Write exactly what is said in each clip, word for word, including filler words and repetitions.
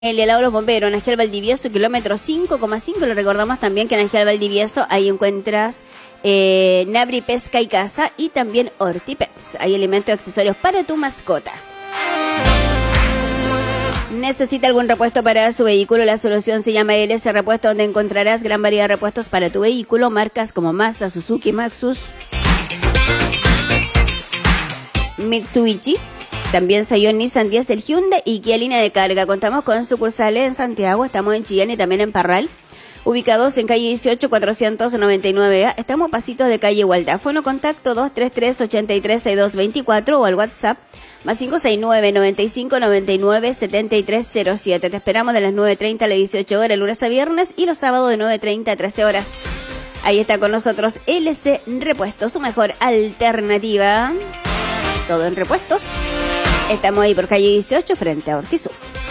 El helado de los bomberos, en Ángel Valdivieso, kilómetro cinco coma cinco. Le recordamos también que en Ángel Valdivieso ahí encuentras eh, Nabri Pesca y Casa y también Hortipets. Hay alimentos y accesorios para tu mascota. ¿Necesita algún repuesto para su vehículo? La solución se llama L S Repuesto, donde encontrarás gran variedad de repuestos para tu vehículo, marcas como Mazda, Suzuki, Maxus, Mitsubishi. También Scion, Nissan, Diesel, Hyundai y Kia Línea de Carga. Contamos con sucursales en Santiago, estamos en Chillán y también en Parral, ubicados en calle dieciocho, cuatrocientos noventa y nueve A. Estamos a pasitos de calle Igualdad. Fono contacto dos tres tres, ocho tres, seis dos dos cuatro o al WhatsApp más cinco seis nueve, noventa y cinco, noventa y nueve, setenta y tres cero siete. Te esperamos de las nueve treinta a las dieciocho horas, lunes a viernes, y los sábados de nueve treinta a trece horas. Ahí está con nosotros L C Repuestos, su mejor alternativa. Todo en repuestos. Estamos ahí por calle dieciocho frente a Ortizú.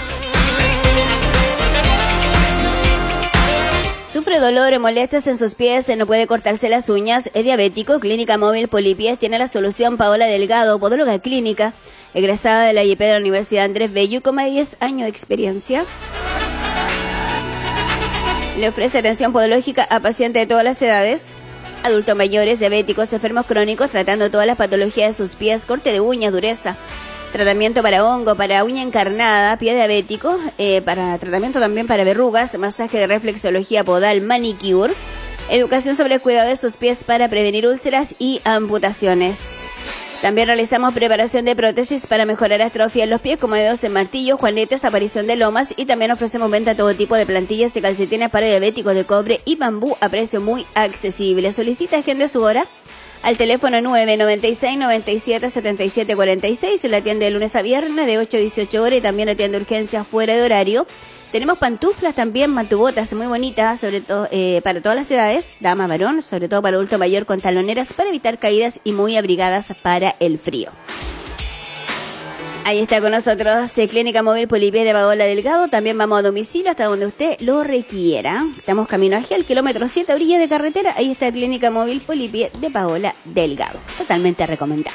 Sufre dolor o molestias en sus pies, no puede cortarse las uñas, es diabético. Clínica Móvil Polipies tiene la solución. Paola Delgado, podóloga clínica, egresada de la I E P de la Universidad Andrés Bello, con más de diez años de experiencia. Le ofrece atención podológica a pacientes de todas las edades, adultos mayores, diabéticos, enfermos crónicos, tratando todas las patologías de sus pies, corte de uñas, dureza, tratamiento para hongo, para uña encarnada, pie diabético, eh, para tratamiento también para verrugas, masaje de reflexología podal, manicure, educación sobre el cuidado de sus pies para prevenir úlceras y amputaciones. También realizamos preparación de prótesis para mejorar atrofia en los pies, como dedos en martillo, juanetes, aparición de lomas, y también ofrecemos venta a todo tipo de plantillas y calcetines para diabéticos de cobre y bambú a precio muy accesible. Solicita agenda su hora al teléfono nueve noventa y seis, noventa y siete, setenta y siete cuarenta y seis. Se la atiende de lunes a viernes de ocho a dieciocho horas y también atiende urgencias fuera de horario. Tenemos pantuflas también, mantubotas muy bonitas, sobre todo eh, para todas las edades, dama, varón, sobre todo para adulto mayor, con taloneras para evitar caídas y muy abrigadas para el frío. Ahí está con nosotros eh, Clínica Móvil Polipies de Paola Delgado. También vamos a domicilio hasta donde usted lo requiera. Estamos camino a Gel, kilómetro siete, orilla de carretera. Ahí está Clínica Móvil Polipies de Paola Delgado. Totalmente recomendable.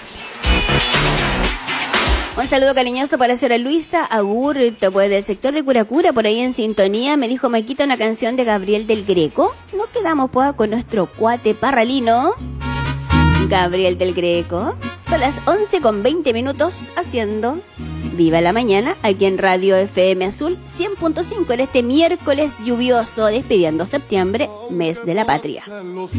Un saludo cariñoso para la señora Luisa Agurto, pues del sector de Curacura, por ahí en sintonía. Me dijo Maquita una canción de Gabriel del Greco. Nos quedamos pues con nuestro cuate parralino, Gabriel del Greco. Son las once con veinte minutos haciendo Viva la Mañana aquí en Radio F M Azul cien punto cinco en este miércoles lluvioso, despidiendo septiembre, mes de la patria.